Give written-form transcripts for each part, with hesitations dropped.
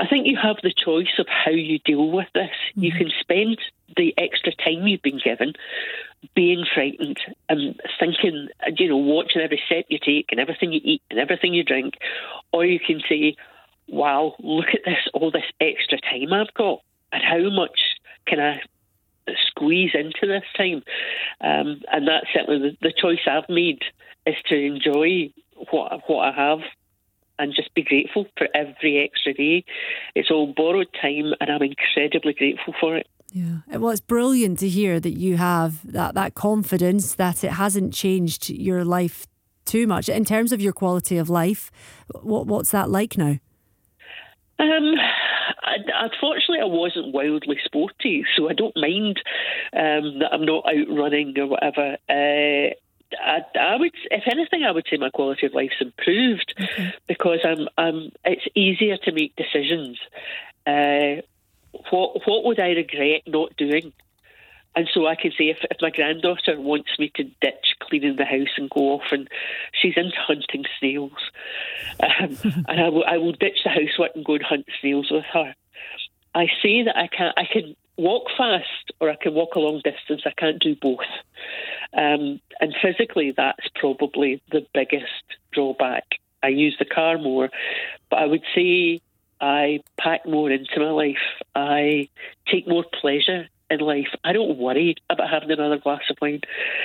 think you have the choice of how you deal with this. Mm-hmm. You can spend the extra time you've been given being frightened and thinking, watching every step you take and everything you eat and everything you drink, or you can say, wow, look at this, all this extra time I've got, and how much can I squeeze into this time? And that's certainly the choice I've made, is to enjoy what I have and just be grateful for every extra day. It's all borrowed time, and I'm incredibly grateful for it. Yeah, well, it's brilliant to hear that you have that confidence that it hasn't changed your life too much. In terms of your quality of life, what's that like now? Unfortunately, I wasn't wildly sporty, so I don't mind that I'm not out running or whatever. I would, if anything, I would say my quality of life's improved, because it's easier to make decisions. What would I regret not doing? And so I can say, if my granddaughter wants me to ditch cleaning the house and go off, and she's into hunting snails, and I will ditch the housework and go and hunt snails with her. I say that I can walk fast or I can walk a long distance. I can't do both. And physically, that's probably the biggest drawback. I use the car more, but I would say I pack more into my life. I take more pleasure in life. I don't worry about having another glass of wine.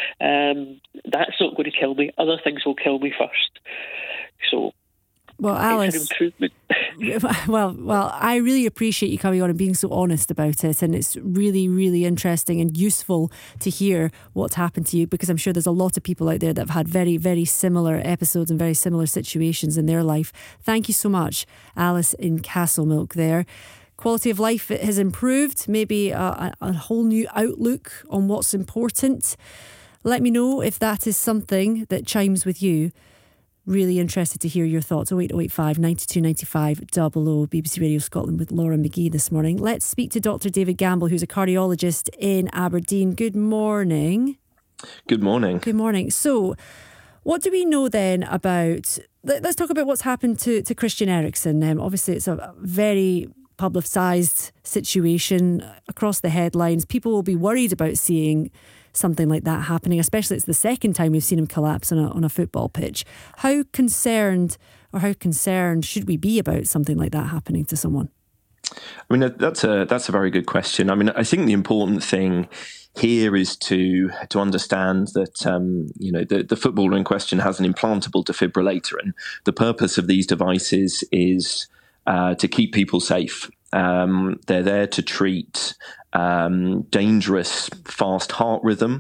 That's not going to kill me. Other things will kill me first. So, well, Alice, it's an improvement. well, I really appreciate you coming on and being so honest about it, and it's really, really interesting and useful to hear what's happened to you, because I'm sure there's a lot of people out there that have had very, very similar episodes and very similar situations in their life. Thank you so much, Alice in Castlemilk there. Quality of life has improved, maybe a whole new outlook on what's important. Let me know if that is something that chimes with you. Really interested to hear your thoughts. 08085 92 95 00. BBC Radio Scotland with Laura McGee this morning. Let's speak to Dr. David Gamble, who's a cardiologist in Aberdeen. Good morning. Good morning. Good morning. So, what do we know then about... Let's talk about what's happened to Christian Eriksen. Obviously, it's a very publicised situation across the headlines. People will be worried about seeing something like that happening, especially it's the second time we've seen him collapse on a football pitch. How concerned should we be about something like that happening to someone? I mean, that's a very good question. I mean, I think the important thing here is to understand that the footballer in question has an implantable defibrillator, and the purpose of these devices is to keep people safe. They're there to treat dangerous fast heart rhythm,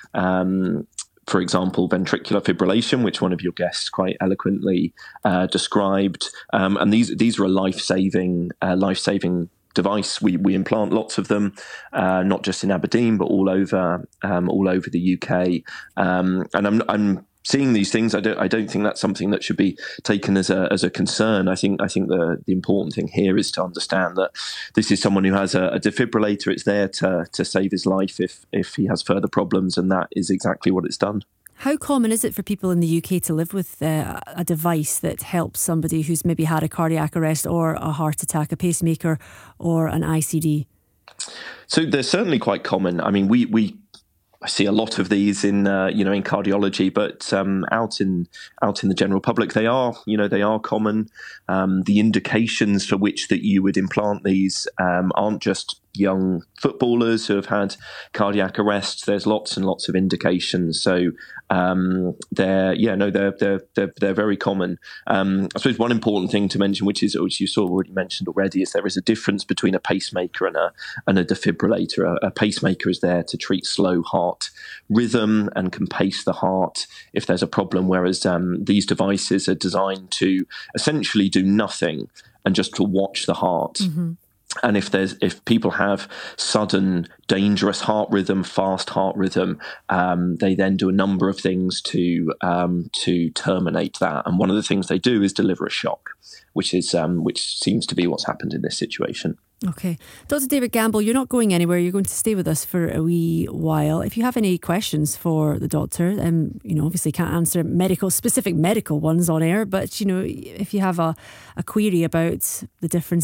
for example, ventricular fibrillation, which one of your guests quite eloquently described. And these are a life-saving device. We implant lots of them, not just in Aberdeen, but all over the UK. And I'm seeing these things. I don't think that's something that should be taken as a concern. I think the important thing here is to understand that this is someone who has a defibrillator. It's there to save his life if he has further problems, and that is exactly what it's done. How common is it for people in the UK to live with a device that helps somebody who's maybe had a cardiac arrest or a heart attack, a pacemaker or an ICD? So they're certainly quite common. I mean, I see a lot of these in cardiology, but out in the general public, they are common. The indications for which that you would implant these aren't just young footballers who have had cardiac arrests. There's lots and lots of indications. So they're very common. I suppose one important thing to mention, which you sort of already mentioned already, is there is a difference between a pacemaker and a defibrillator. A pacemaker is there to treat slow heart rhythm and can pace the heart if there's a problem, whereas these devices are designed to essentially do nothing and just to watch the heart. Mm-hmm. And if people have sudden dangerous heart rhythm, fast heart rhythm, they then do a number of things to terminate that. And one of the things they do is deliver a shock, which seems to be what's happened in this situation. Okay. Dr. David Gamble, you're not going anywhere. You're going to stay with us for a wee while. If you have any questions for the doctor, obviously can't answer specific medical ones on air, but, if you have a query about the difference